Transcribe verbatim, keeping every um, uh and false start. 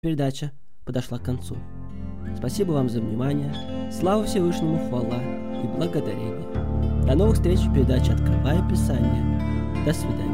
Передача подошла к концу. Спасибо вам за внимание. Слава Всевышнему, хвала и благодарение. До новых встреч в передаче «Открывая Писание». До свидания.